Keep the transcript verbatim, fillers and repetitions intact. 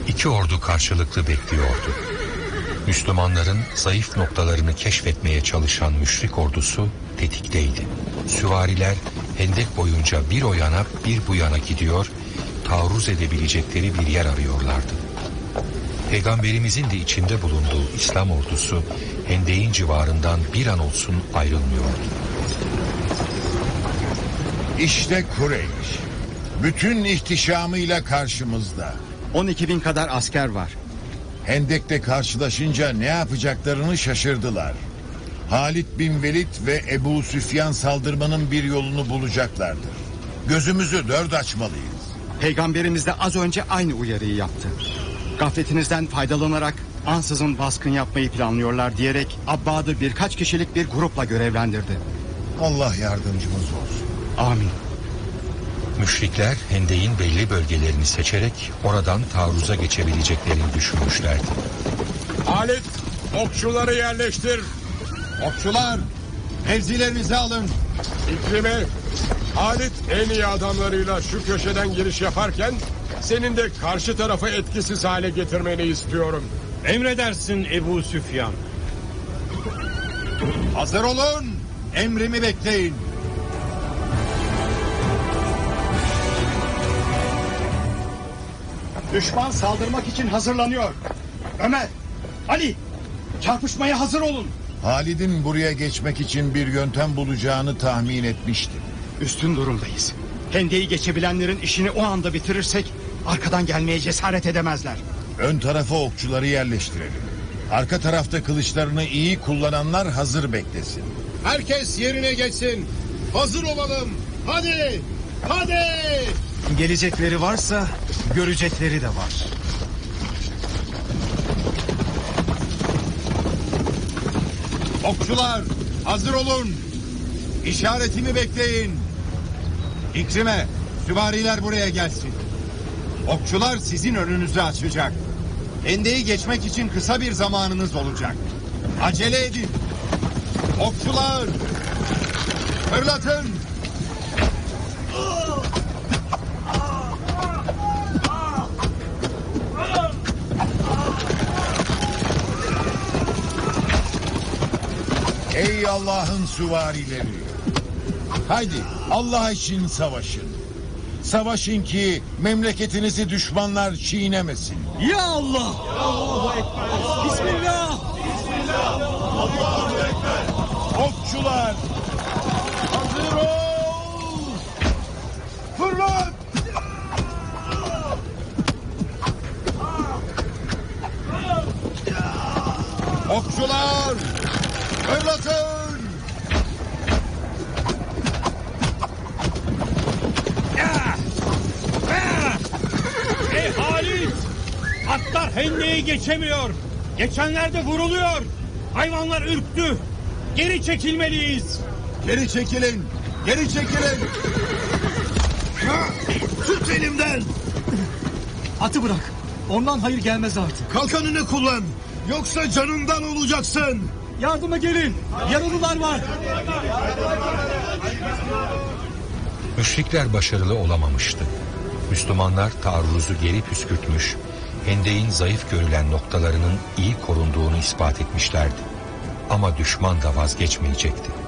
İki ordu karşılıklı bekliyordu. Müslümanların zayıf noktalarını keşfetmeye çalışan müşrik ordusu tetikteydi. Süvariler hendek boyunca bir o yana bir bu yana gidiyor, taarruz edebilecekleri bir yer arıyorlardı. Peygamberimizin de içinde bulunduğu İslam ordusu hendeğin civarından bir an olsun ayrılmıyordu. İşte Kureyş, bütün ihtişamıyla karşımızda. on iki bin kadar asker var. Hendek'te karşılaşınca ne yapacaklarını şaşırdılar. Halid bin Velid ve Ebu Süfyan saldırmanın bir yolunu bulacaklardır. Gözümüzü dört açmalıyız. Peygamberimiz de az önce aynı uyarıyı yaptı. Gafletinizden faydalanarak ansızın baskın yapmayı planlıyorlar diyerek Abbad'ı birkaç kişilik bir grupla görevlendirdi. Allah yardımcımız olsun. Amin. Müşrikler hendeğin belli bölgelerini seçerek oradan taarruza geçebileceklerini düşünmüşlerdi. Halid, okçuları yerleştir. Okçular, mevzilerinizi alın. İkrime, Halid en iyi adamlarıyla şu köşeden giriş yaparken senin de karşı tarafı etkisiz hale getirmeni istiyorum. Emredersin Ebu Süfyan. Hazır olun, emrimi bekleyin. Düşman saldırmak için hazırlanıyor. Ömer, Ali, çarpışmaya hazır olun. Halid'in buraya geçmek için bir yöntem bulacağını tahmin etmiştim. Üstün durumdayız. Hendeyi geçebilenlerin işini o anda bitirirsek arkadan gelmeye cesaret edemezler. Ön tarafa okçuları yerleştirelim. Arka tarafta kılıçlarını iyi kullananlar hazır beklesin. Herkes yerine geçsin. Hazır olalım. Hadi, hadi. Gelecekleri varsa görecekleri de var. Okçular hazır olun. İşaretimi bekleyin. İkrime, süvariler buraya gelsin. Okçular sizin önünüzü açacak. Hendeyi geçmek için kısa bir zamanınız olacak. Acele edin. Okçular, fırlatın. Ey Allah'ın süvarileri! Haydi Allah için savaşın. Savaşın ki memleketinizi düşmanlar çiğnemesin. Ya Allah! Ya Allahu Ekber! Bismillah! Bismillah! Allahu Ekber! Okçular! Hazır ol! Fırlat! Okçular! Fırlatın! Ey Halid! Atlar hendeyi geçemiyor. Geçenler de vuruluyor. Hayvanlar ürktü. Geri çekilmeliyiz. Geri çekilin! Geri çekilin! Tut elimden! Atı bırak. Ondan hayır gelmez artık. Kalkanını kullan. Yoksa canından olacaksın. Yardıma gelin. Yaralılar var. Müşrikler başarılı olamamıştı. Müslümanlar taarruzu geri püskürtmüş, hendeğin zayıf görülen noktalarının iyi korunduğunu ispat etmişlerdi. Ama düşman da vazgeçmeyecekti.